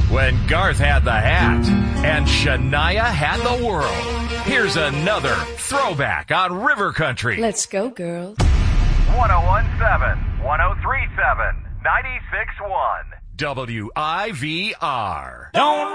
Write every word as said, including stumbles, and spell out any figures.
when Garth had the hat and Shania had the world. Here's another throwback on River Country. Let's go, girls. one oh one point seven, one oh three point seven, ninety-six point one. W I V R. Don't